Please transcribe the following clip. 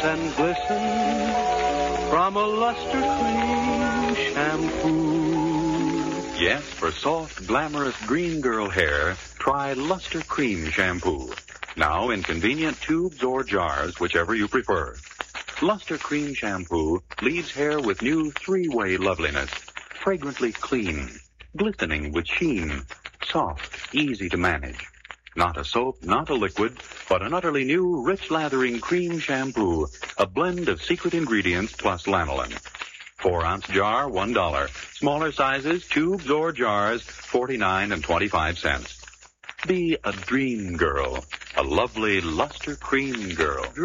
and glisten from a Luster Cream shampoo. Yes, for soft, glamorous green girl hair, try Luster Cream shampoo. Now in convenient tubes or jars, whichever you prefer. Luster Cream shampoo leaves hair with new three-way loveliness. Fragrantly clean, glistening with sheen, soft, easy to manage. Not a soap, not a liquid, but an utterly new, rich lathering cream shampoo, a blend of secret ingredients plus lanolin. 4-ounce jar, $1. Smaller sizes, tubes or jars, 49 and 25 cents. Be a dream girl, a lovely Luster Cream girl.